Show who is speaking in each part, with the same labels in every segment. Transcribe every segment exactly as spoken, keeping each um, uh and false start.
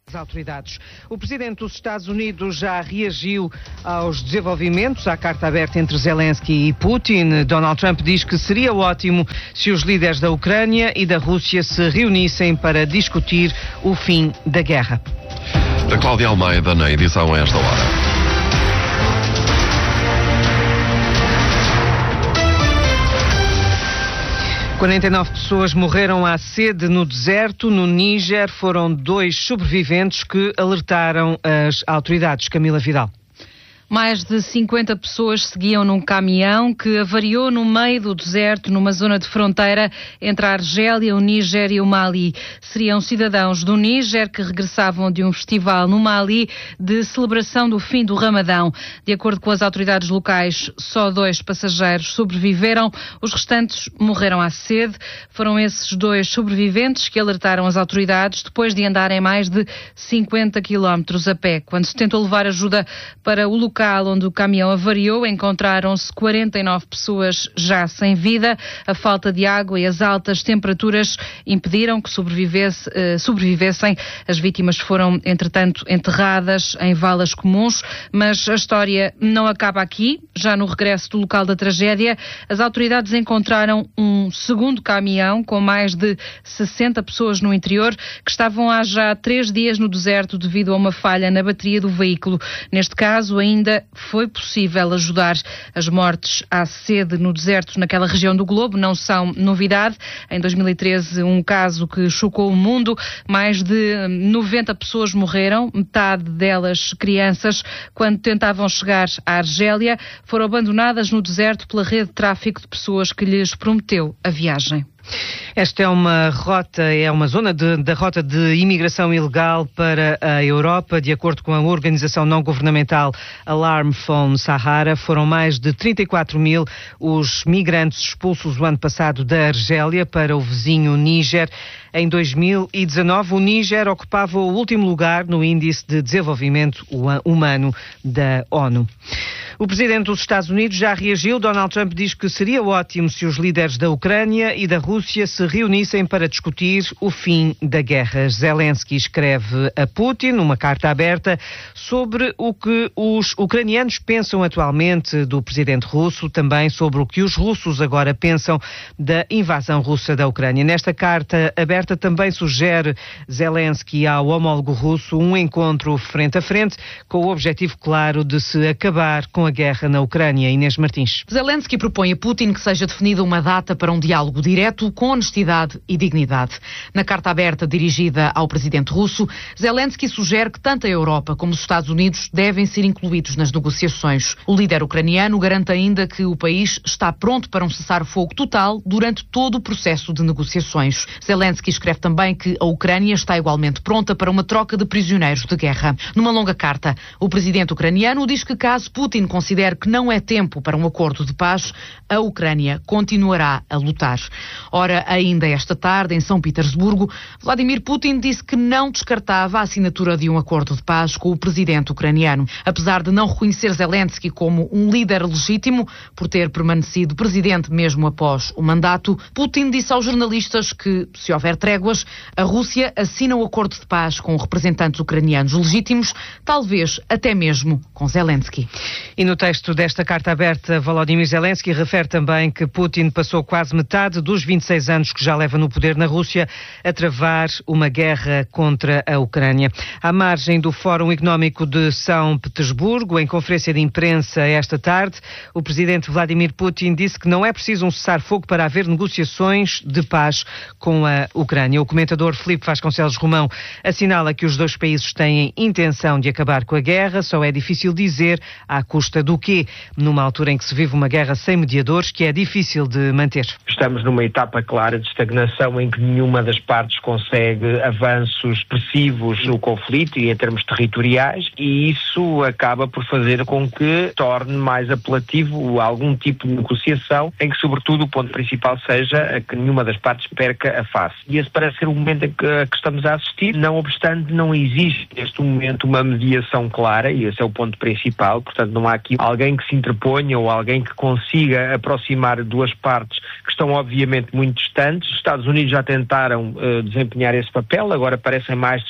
Speaker 1: As autoridades. O presidente dos Estados Unidos já reagiu aos desenvolvimentos, à carta aberta entre Zelensky e Putin. Donald Trump diz que seria ótimo se os líderes da Ucrânia e da Rússia se reunissem para discutir o fim da guerra.
Speaker 2: A Cláudia Almeida na edição a esta hora.
Speaker 1: quarenta e nove pessoas morreram à sede no deserto. No Níger foram dois sobreviventes que alertaram as autoridades. Camila Vidal.
Speaker 3: Mais de cinquenta pessoas seguiam num caminhão que avariou no meio do deserto, numa zona de fronteira entre a Argélia, o Níger e o Mali. Seriam cidadãos do Níger que regressavam de um festival no Mali de celebração do fim do Ramadão. De acordo com as autoridades locais, só dois passageiros sobreviveram, os restantes morreram à sede. Foram esses dois sobreviventes que alertaram as autoridades depois de andarem mais de cinquenta quilómetros a pé. Quando se tentou levar ajuda para o local onde o caminhão avariou, encontraram-se quarenta e nove pessoas já sem vida. A falta de água e as altas temperaturas impediram que sobrevivesse, eh, sobrevivessem. As vítimas foram, entretanto, enterradas em valas comuns, mas a história não acaba aqui. Já no regresso do local da tragédia, as autoridades encontraram um segundo caminhão com mais de sessenta pessoas no interior que estavam há já três dias no deserto devido a uma falha na bateria do veículo. Neste caso, ainda foi possível ajudar. As mortes à sede no deserto naquela região do globo não são novidade. Em dois mil e treze, um caso que chocou o mundo. Mais de noventa pessoas morreram, metade delas crianças, quando tentavam chegar à Argélia. Foram abandonadas no deserto pela rede de tráfico de pessoas que lhes prometeu a viagem.
Speaker 1: Esta é uma rota, é uma zona de, da rota de imigração ilegal para a Europa. De acordo com a organização não-governamental Alarm Phone Sahara, foram mais de trinta e quatro mil os migrantes expulsos o ano passado da Argélia para o vizinho Níger. Em dois mil e dezanove, o Níger ocupava o último lugar no Índice de Desenvolvimento Humano da ONU. O presidente dos Estados Unidos já reagiu. Donald Trump diz que seria ótimo se os líderes da Ucrânia e da Rússia se reunissem para discutir o fim da guerra. Zelensky escreve a Putin uma carta aberta sobre o que os ucranianos pensam atualmente do presidente russo, também sobre o que os russos agora pensam da invasão russa da Ucrânia. Nesta carta aberta também sugere Zelensky ao homólogo russo um encontro frente a frente com o objetivo claro de se acabar com a guerra na Ucrânia. Inês Martins.
Speaker 4: Zelensky propõe a Putin que seja definida uma data para um diálogo direto com honestidade e dignidade. Na carta aberta dirigida ao presidente russo, Zelensky sugere que tanto a Europa como os Estados Unidos devem ser incluídos nas negociações. O líder ucraniano garante ainda que o país está pronto para um cessar-fogo total durante todo o processo de negociações. Zelensky escreve também que a Ucrânia está igualmente pronta para uma troca de prisioneiros de guerra. Numa longa carta, o presidente ucraniano diz que caso Putin considere que não é tempo para um acordo de paz, a Ucrânia continuará a lutar. Ora, ainda esta tarde, em São Petersburgo, Vladimir Putin disse que não descartava a assinatura de um acordo de paz com o presidente ucraniano. Apesar de não reconhecer Zelensky como um líder legítimo, por ter permanecido presidente mesmo após o mandato, Putin disse aos jornalistas que, se houver tréguas, a Rússia assina o acordo de paz com representantes ucranianos legítimos, talvez até mesmo com Zelensky.
Speaker 1: E no texto desta carta aberta, Volodymyr Zelensky refere também que Putin passou quase metade dos vinte e seis anos que já leva no poder na Rússia a travar uma guerra contra a Ucrânia. À margem do Fórum Económico de São Petersburgo, em conferência de imprensa esta tarde, o presidente Vladimir Putin disse que não é preciso um cessar-fogo para haver negociações de paz com a Ucrânia. O comentador Filipe Vasconcelos Romão assinala que os dois países têm intenção de acabar com a guerra, só é difícil dizer à custa do quê, numa altura em que se vive uma guerra sem mediadores que é difícil de manter.
Speaker 5: Estamos numa etapa clara de estagnação em que nenhuma das partes consegue avanços expressivos no conflito e em termos territoriais, e isso acaba por fazer com que torne mais apelativo algum tipo de negociação em que, sobretudo, o ponto principal seja que nenhuma das partes perca a face. E esse parece ser o momento em que, a que estamos a assistir. Não obstante, não existe neste momento uma mediação clara, e esse é o ponto principal. Portanto, não há aqui alguém que se interponha ou alguém que consiga aproximar duas partes que estão obviamente muito distantes. Os Estados Unidos já tentaram uh, desempenhar esse papel, agora parecem mais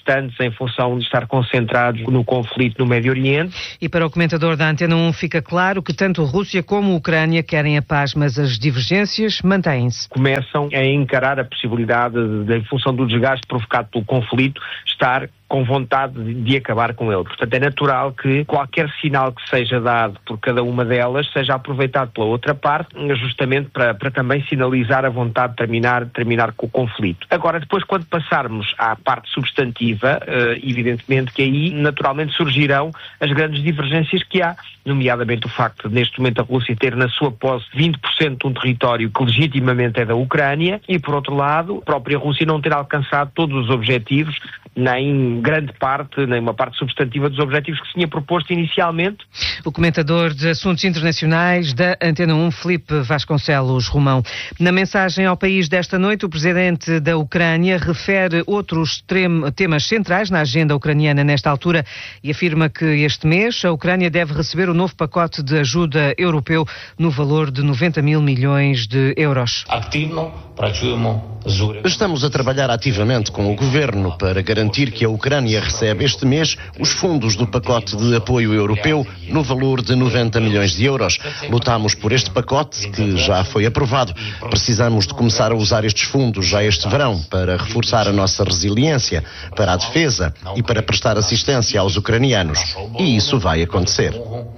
Speaker 5: distantes em função de estar concentrados no conflito no Médio Oriente.
Speaker 1: E para o comentador da Antena um fica claro que tanto Rússia como Ucrânia querem a paz, mas as divergências mantêm-se.
Speaker 5: Começam a encarar a possibilidade de, de, em função do desgaste provocado pelo conflito, estar com vontade de, de acabar com ele. Portanto, é natural que qualquer sinal que seja dado por cada uma delas seja aproveitado pela outra parte, justamente para, para também sinalizar a vontade de terminar, terminar com o conflito. Agora, depois, quando passarmos à parte substantiva, eh, evidentemente que aí, naturalmente, surgirão as grandes divergências que há, nomeadamente o facto de, neste momento, a Rússia ter na sua posse vinte por cento de um território que legitimamente é da Ucrânia e, por outro lado, a própria Rússia não ter alcançado todos os objetivos, nem grande parte, nem uma parte substantiva dos objetivos que se tinha proposto inicialmente.
Speaker 1: O comentador de Assuntos Internacionais da Antena um, Filipe Vasconcelos Romão. Na mensagem ao país desta noite, o presidente da Ucrânia refere outros temas centrais na agenda ucraniana nesta altura e afirma que este mês a Ucrânia deve receber o novo pacote de ajuda europeu no valor de noventa mil milhões de euros.
Speaker 6: Estamos a trabalhar ativamente com o governo para garantir que a Ucrânia recebe este mês os fundos do pacote de apoio europeu no valor de noventa milhões de euros. Lutamos por este pacote, que já foi aprovado. Precisamos de começar a usar estes fundos já este verão para reforçar a nossa resiliência, para a defesa e para prestar assistência aos ucranianos. E isso vai acontecer.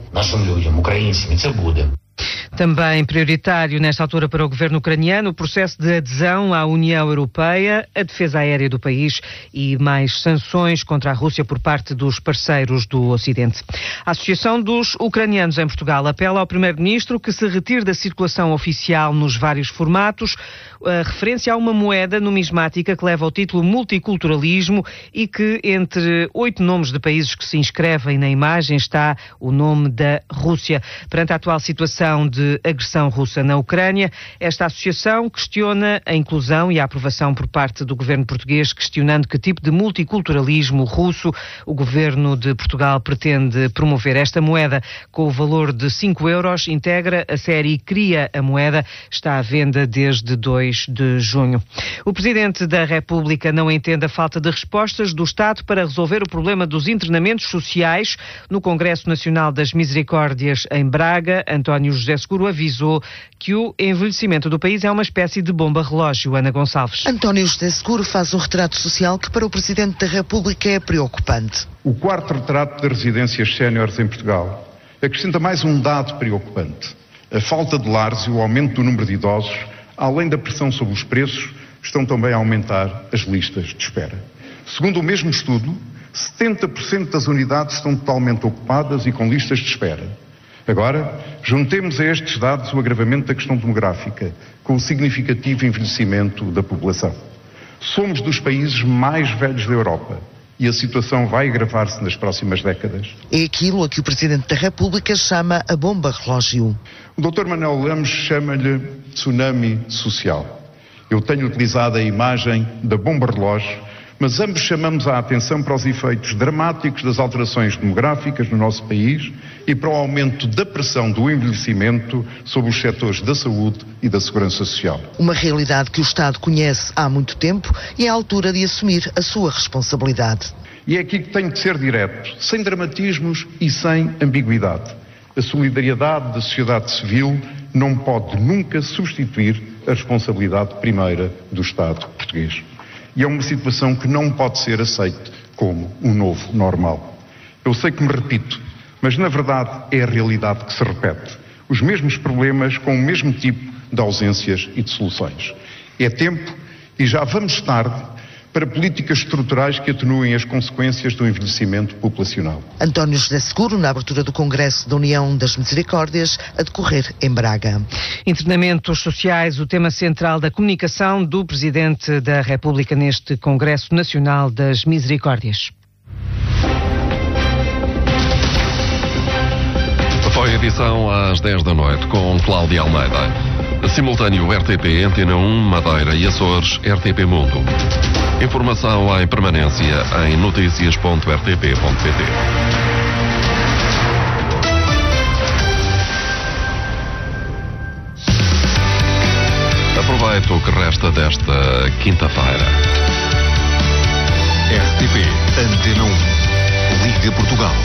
Speaker 1: Também prioritário nesta altura para o governo ucraniano o processo de adesão à União Europeia, a defesa aérea do país e mais sanções contra a Rússia por parte dos parceiros do Ocidente. A Associação dos Ucranianos em Portugal apela ao primeiro-ministro que se retire da circulação oficial nos vários formatos a referência a uma moeda numismática que leva o título multiculturalismo e que entre oito nomes de países que se inscrevem na imagem está o nome da Rússia. Perante a atual situação de agressão russa na Ucrânia, esta associação questiona a inclusão e a aprovação por parte do governo português, questionando que tipo de multiculturalismo russo o governo de Portugal pretende promover. Esta moeda, com o valor de cinco euros, integra a série Cria a Moeda, está à venda desde dois de junho. O Presidente da República não entende a falta de respostas do Estado para resolver o problema dos internamentos sociais. No Congresso Nacional das Misericórdias em Braga, António José Seguro avisou que o envelhecimento do país é uma espécie de bomba-relógio. Ana Gonçalves.
Speaker 7: António José Seguro faz um retrato social que para o Presidente da República é preocupante.
Speaker 8: O quarto retrato de residências séniores em Portugal acrescenta mais um dado preocupante. A falta de lares e o aumento do número de idosos, além da pressão sobre os preços, estão também a aumentar as listas de espera. Segundo o mesmo estudo, setenta por cento das unidades estão totalmente ocupadas e com listas de espera. Agora, juntemos a estes dados o agravamento da questão demográfica, com o significativo envelhecimento da população. Somos dos países mais velhos da Europa e a situação vai agravar-se nas próximas décadas.
Speaker 7: É aquilo a que o Presidente da República chama a bomba-relógio.
Speaker 8: O doutor Manuel Lemos chama-lhe tsunami social. Eu tenho utilizado a imagem da bomba-relógio, mas ambos chamamos a atenção para os efeitos dramáticos das alterações demográficas no nosso país e para o aumento da pressão do envelhecimento sobre os setores da saúde e da segurança social.
Speaker 7: Uma realidade que o Estado conhece há muito tempo e é a altura de assumir a sua responsabilidade.
Speaker 8: E é aqui que tenho de ser direto, sem dramatismos e sem ambiguidade. A solidariedade da sociedade civil não pode nunca substituir a responsabilidade primeira do Estado português. E é uma situação que não pode ser aceita como um novo normal. Eu sei que me repito, mas na verdade é a realidade que se repete. Os mesmos problemas com o mesmo tipo de ausências e de soluções. É tempo, e já vamos tarde, para políticas estruturais que atenuem as consequências do envelhecimento populacional.
Speaker 7: António José Seguro, na abertura do Congresso da União das Misericórdias, a decorrer em Braga.
Speaker 1: Internamentos sociais, o tema central da comunicação do Presidente da República neste Congresso Nacional das Misericórdias.
Speaker 2: Foi a edição às dez da noite com Cláudia Almeida. Simultâneo R T P, Antena um, Madeira e Açores, R T P Mundo. Informação em permanência em noticias ponto r t p ponto p t. Aproveito o que resta desta quinta-feira.
Speaker 9: R T P Paga Portugal.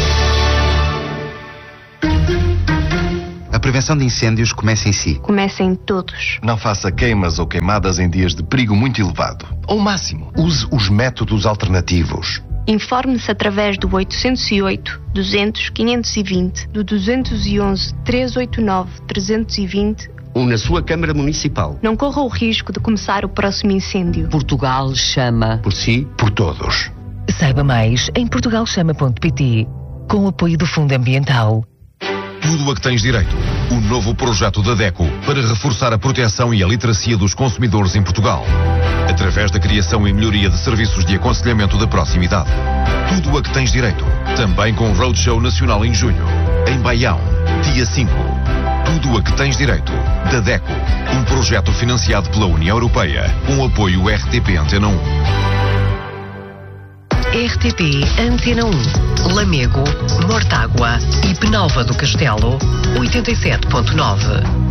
Speaker 10: A prevenção de incêndios começa em si.
Speaker 11: Começa em todos.
Speaker 12: Não faça queimas ou queimadas em dias de perigo muito elevado. Ao máximo, use os métodos alternativos.
Speaker 11: Informe-se através do oitocentos e oito, duzentos, quinhentos e vinte, do duzentos e onze, trezentos e oitenta e nove, trezentos e vinte
Speaker 13: ou na sua Câmara Municipal.
Speaker 11: Não corra o risco de começar o próximo incêndio.
Speaker 14: Portugal chama.
Speaker 13: Por si,
Speaker 12: por todos.
Speaker 15: Saiba mais em portugal chama ponto pt, com o apoio do Fundo Ambiental.
Speaker 9: Tudo a que tens direito. O novo projeto da DECO para reforçar a proteção e a literacia dos consumidores em Portugal. Através da criação e melhoria de serviços de aconselhamento de proximidade. Tudo a que tens direito. Também com Roadshow Nacional em junho. Em Baião, dia cinco. Tudo a que tens direito. Da DECO. Um projeto financiado pela União Europeia. Com o apoio R T P Antena um.
Speaker 15: R T P Antena um, Lamego, Mortágua e Penalva do Castelo, oitenta e sete ponto nove.